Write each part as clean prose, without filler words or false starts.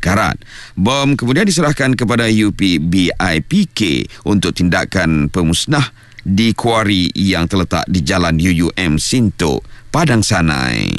karat. Bom kemudian diserahkan kepada UPBIPK untuk tindakan pemusnah di kuari yang terletak di Jalan UUM Sintok, Padang Sanai.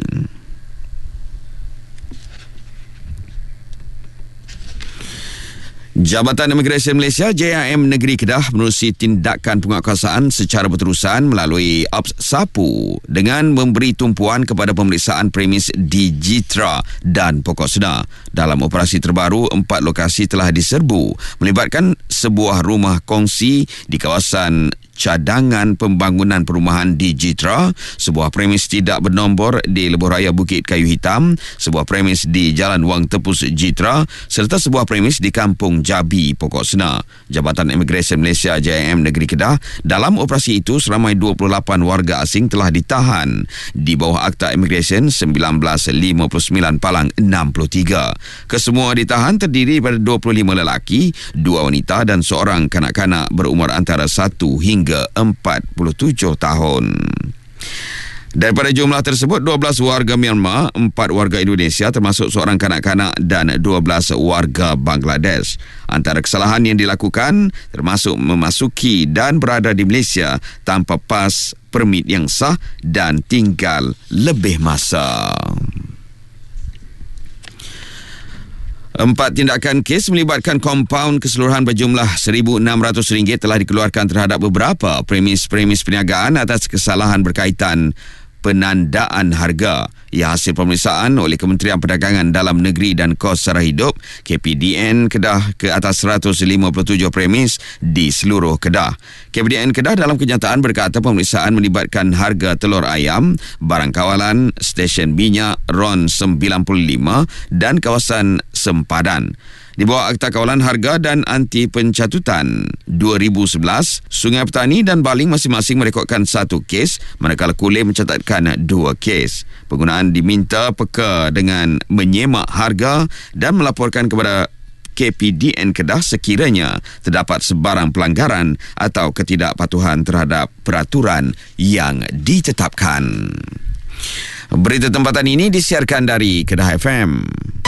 Jabatan Imigresen Malaysia JIM Negeri Kedah menerusi tindakan penguatkuasaan secara berterusan melalui Ops Sapu dengan memberi tumpuan kepada pemeriksaan premis di Jitra dan Pokok Sedar. Dalam operasi terbaru, 4 lokasi telah diserbu melibatkan sebuah rumah kongsi di kawasan cadangan pembangunan perumahan di Jitra, sebuah premis tidak bernombor di Lebuh Raya Bukit Kayu Hitam, sebuah premis di Jalan Wang Tepus Jitra serta sebuah premis di Kampung Jabi Pokok Senar. Jabatan Imigresen Malaysia JIM Negeri Kedah, dalam operasi itu seramai 28 warga asing telah ditahan di bawah Akta Imigresen 1959 Palang 63. Kesemua ditahan terdiri daripada 25 lelaki, 2 wanita dan seorang kanak-kanak berumur antara 1 hingga 47 tahun. Daripada jumlah tersebut, 12 warga Myanmar, 4 warga Indonesia termasuk seorang kanak-kanak dan 12 warga Bangladesh. Antara kesalahan yang dilakukan termasuk memasuki dan berada di Malaysia tanpa pas, permit yang sah dan tinggal lebih masa. 4 tindakan kes melibatkan kompaun keseluruhan berjumlah RM1,600 telah dikeluarkan terhadap beberapa premis-premis perniagaan atas kesalahan berkaitan penandaan harga. Ia hasil pemeriksaan oleh Kementerian Perdagangan Dalam Negeri dan Kos Sara Hidup KPDN Kedah ke atas 157 premis di seluruh Kedah. KPDN Kedah dalam kenyataan berkata pemeriksaan melibatkan harga telur ayam, barang kawalan, stesen minyak RON 95 dan kawasan sempadan. Di bawah Akta Kawalan Harga dan Anti Pencatutan 2011, Sungai Petani dan Baling masing-masing merekodkan 1 kes, manakala Kulim mencatatkan 2 kes. Penggunaan diminta peka dengan menyemak harga dan melaporkan kepada KPDN Kedah sekiranya terdapat sebarang pelanggaran atau ketidakpatuhan terhadap peraturan yang ditetapkan. Berita tempatan ini disiarkan dari Kedah FM.